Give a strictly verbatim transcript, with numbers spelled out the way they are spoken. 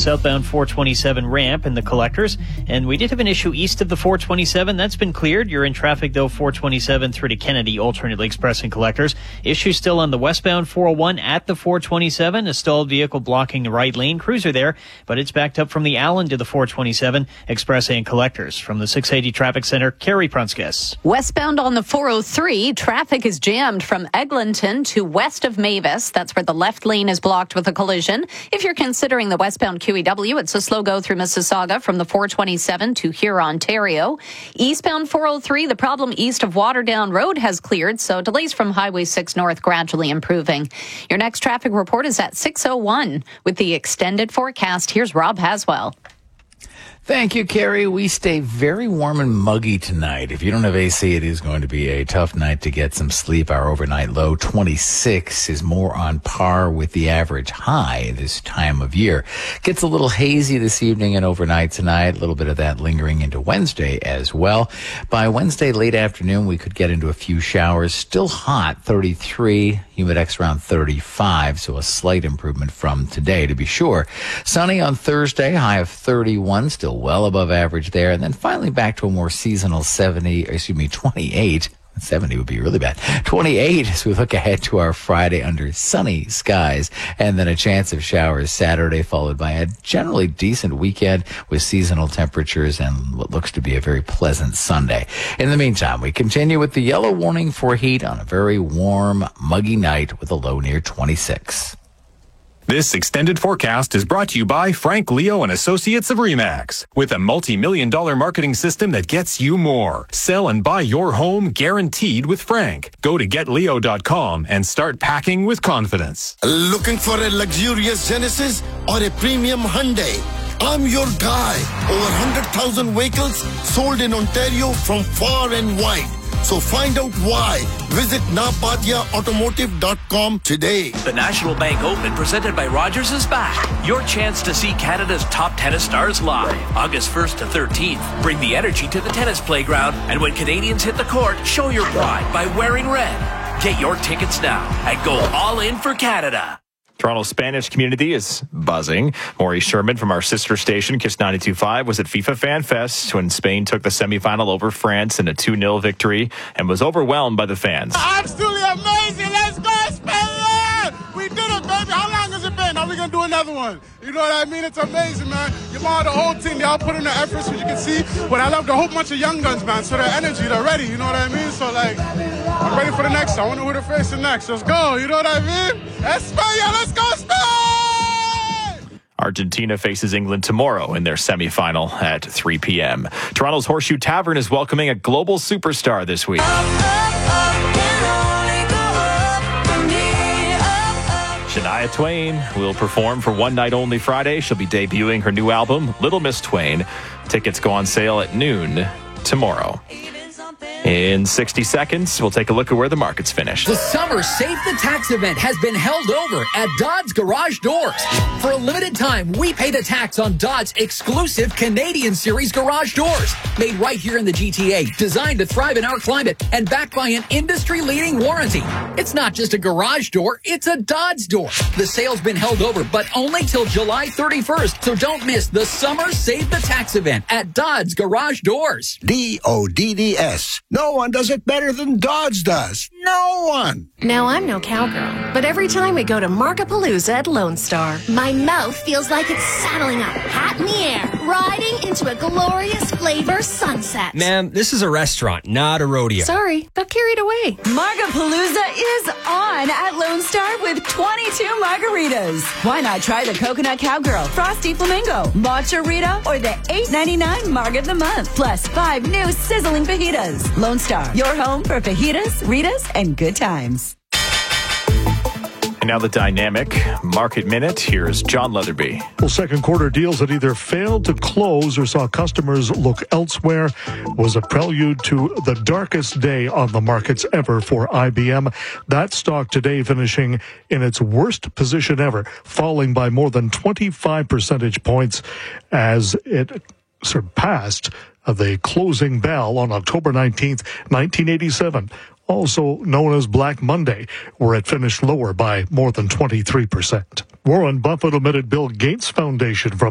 southbound four twenty-seven ramp and the collectors. And we did have an issue east of the four twenty-seven. That's been cleared. You're in traffic, though, four twenty-seven through to Kennedy, alternately express and collectors. Issue still on the westbound four oh one at the four twenty-seven. A stalled vehicle blocking the right lane. Cruiser there, but it's backed up from the Allen to the four twenty-seven, express and collectors. From the six eighty Traffic Center, Carrie Prunskis. Westbound on the four oh three, traffic is jammed from Eglinton to west of Mavis. That's where the left lane is blocked with a collision. If you're considering the westbound Q E W, it's a slow go through Mississauga from the four twenty-seven to here, Ontario. Eastbound four oh three, the problem east of Waterdown Road has cleared, so delays from Highway six North gradually improving. Your next traffic report is at six oh one. With the extended forecast, here's Rob Haswell. Thank you, Carrie. We stay very warm and muggy tonight. If you don't have A C, it is going to be a tough night to get some sleep. Our overnight low, twenty-six, is more on par with the average high this time of year. Gets a little hazy this evening and overnight tonight. A little bit of that lingering into Wednesday as well. By Wednesday late afternoon, we could get into a few showers. Still hot, thirty-three. Humidex around thirty-five, so a slight improvement from today, to be sure. Sunny on Thursday, high of thirty-one, still well above average there. And then finally back to a more seasonal seventy, excuse me, twenty-eight. seventy would be really bad. twenty-eight as we look ahead to our Friday under sunny skies, and then a chance of showers Saturday, followed by a generally decent weekend with seasonal temperatures and what looks to be a very pleasant Sunday. In the meantime, we continue with the yellow warning for heat on a very warm, muggy night with a low near twenty-six. This extended forecast is brought to you by Frank Leo and Associates of RE/MAX. With a multi-million dollar marketing system that gets you more. Sell and buy your home guaranteed with Frank. Go to get leo dot com and start packing with confidence. Looking for a luxurious Genesis or a premium Hyundai? I'm your guy. Over one hundred thousand vehicles sold in Ontario from far and wide. So find out why. Visit napatia automotive dot com today. The National Bank Open presented by Rogers is back. Your chance to see Canada's top tennis stars live. August first to thirteenth. Bring the energy to the tennis playground. And when Canadians hit the court, show your pride by wearing red. Get your tickets now and go all in for Canada. Toronto's Spanish community is buzzing. Maurice Sherman from our sister station, Kiss ninety-two point five, was at FIFA Fan Fest when Spain took the semifinal over France in a two nil victory and was overwhelmed by the fans. Absolutely amazing. Let's go, Spain! We did it, baby. How long has it been? Are we going to do another one? You know what I mean? It's amazing, man. You all the whole team, they all put in the efforts, as you can see. But I love the whole bunch of young guns, man. So their energy, they're ready. You know what I mean? So, like, I'm ready for the next. I wonder who they're facing next. Let's go. You know what I mean? España, let's go, Spain! Argentina faces England tomorrow in their semifinal at three p.m. Toronto's Horseshoe Tavern is welcoming a global superstar this week. Up, up, up, Shania Twain will perform for one night only Friday. She'll be debuting her new album, Little Miss Twain. Tickets go on sale at noon tomorrow. In sixty seconds, we'll take a look at where the markets finished. The summer Save the Tax event has been held over at Dodds Garage Doors. For a limited time, we pay the tax on Dodds' exclusive Canadian Series garage doors. Made right here in the G T A, designed to thrive in our climate, and backed by an industry-leading warranty. It's not just a garage door, it's a Dodds door. The sale's been held over, but only till July thirty-first, so don't miss the summer Save the Tax event at Dodds Garage Doors. D O D D S. No one does it better than Dodds does. No one. Now, I'm no cowgirl, but every time we go to Markapalooza at Lone Star, my mouth feels like it's saddling up, hot in the air, riding into a glorious flavor sunset. Ma'am, this is a restaurant, not a rodeo. Sorry, got carried away. Markapalooza is on at Lone Star with twenty-two margaritas. Why not try the Coconut Cowgirl, Frosty Flamingo, Matcha Rita, or the eight ninety-nine Marg of the Month, plus five new sizzling fajitas. Lone Star, your home for fajitas, Ritas, and good times. And now the dynamic market minute. Here's John Leatherby. Well, second quarter deals that either failed to close or saw customers look elsewhere was a prelude to the darkest day on the markets ever for I B M. That stock today finishing in its worst position ever, falling by more than twenty-five percentage points as it surpassed the closing bell on October nineteenth, nineteen eighty-seven, also known as Black Monday, where it finished lower by more than twenty-three percent. Warren Buffett omitted Bill Gates Foundation from